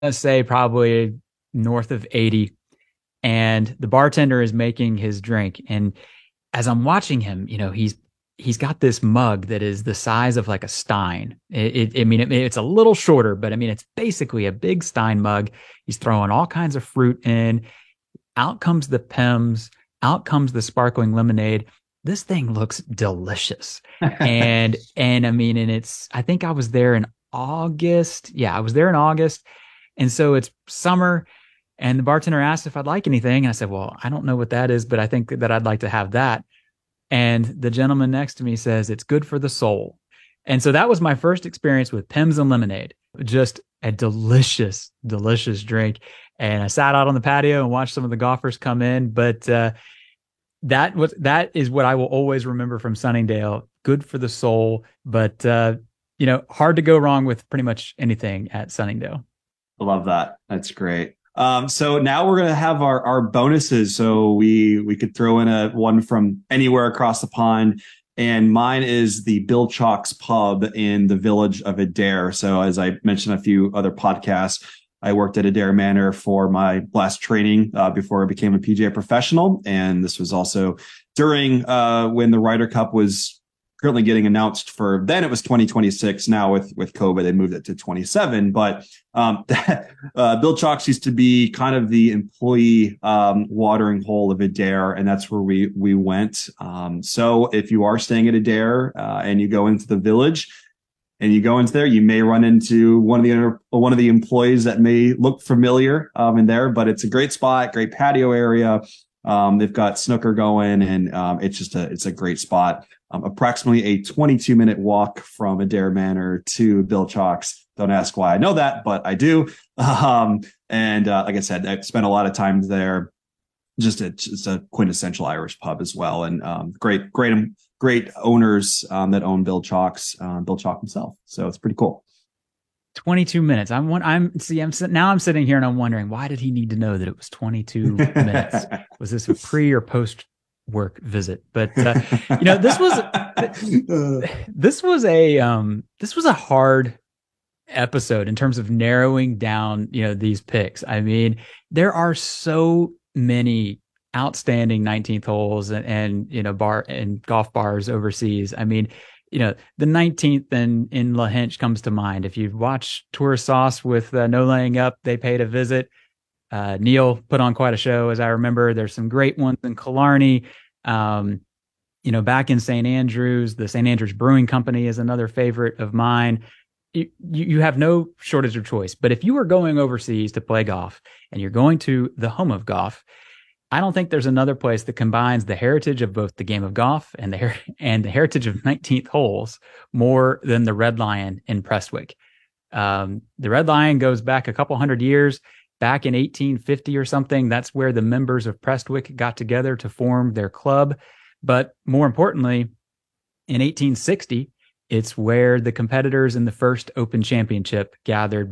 to say probably north of 80. And the bartender is making his drink. And as I'm watching him, he's got this mug that is the size of like a Stein. It's a little shorter, but I mean, it's basically a big Stein mug. He's throwing all kinds of fruit in. Out comes the Pimm's. Out comes the sparkling lemonade. This thing looks delicious. I think I was there in August. Yeah, I was there in August. And so it's summer. And the bartender asked if I'd like anything. And I said, well, I don't know what that is, but I think that I'd like to have that. And the gentleman next to me says, it's good for the soul. And so that was my first experience with Pimm's and lemonade. Just a delicious, delicious drink. And I sat out on the patio and watched some of the golfers come in. But that is what I will always remember from Sunningdale. Good for the soul. But, hard to go wrong with pretty much anything at Sunningdale. I love that. That's great. So now we're gonna have our bonuses. So we could throw in a one from anywhere across the pond, and mine is the Bill Chalk's Pub in the village of Adair. So as I mentioned a few other podcasts, I worked at Adair Manor for my last training before I became a PGA professional, and this was also during when the Ryder Cup was currently getting announced for then it was 2026. Now with COVID, they moved it to 27. But Bill Chalks used to be kind of the employee watering hole of Adair, and that's where we went. So if you are staying at Adair and you go into the village and you go into there, you may run into one of the employees that may look familiar in there. But it's a great spot, great patio area. They've got snooker going, and it's a great spot. Approximately a 22-minute walk from Adair Manor to Bill Chalk's. Don't ask why I know that, but I do. Like I said, I spent a lot of time there. It's a quintessential Irish pub as well, and great owners that own Bill Chalk's, Bill Chalk himself. So it's pretty cool. 22 minutes. I'm sitting here and I'm wondering, why did he need to know that it was 22 minutes? Was this a pre or post work visit? But this was a hard episode in terms of narrowing down, these picks. I mean, there are so many outstanding 19th holes and bar and golf bars overseas. I mean, the 19th in Lahinch comes to mind. If you watch Tour Sauce with No Laying Up, they paid a visit. Neil put on quite a show, as I remember. There's some great ones in Killarney. Back in St. Andrews, the St. Andrews Brewing Company is another favorite of mine. You have no shortage of choice. But if you are going overseas to play golf and you're going to the home of golf, I don't think there's another place that combines the heritage of both the game of golf and the heritage of 19th holes more than the Red Lion in Prestwick. The Red Lion goes back a couple hundred years. Back in 1850 or something, that's where the members of Prestwick got together to form their club. But more importantly, in 1860, it's where the competitors in the first Open Championship gathered